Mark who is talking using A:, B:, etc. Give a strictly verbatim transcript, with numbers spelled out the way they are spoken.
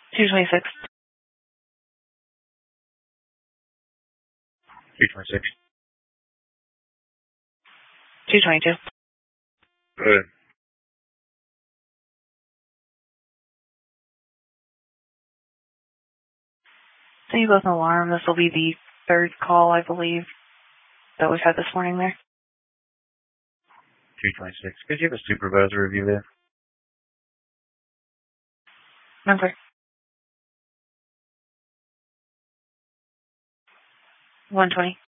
A: two twenty-six.
B: two twenty-six.
A: two twenty-two.
B: Good.
A: So you both an alarm. This will be the third call, I believe, that we've had this morning there.
B: two twenty-six. Could you have a supervisor review that?
A: Number. one twenty.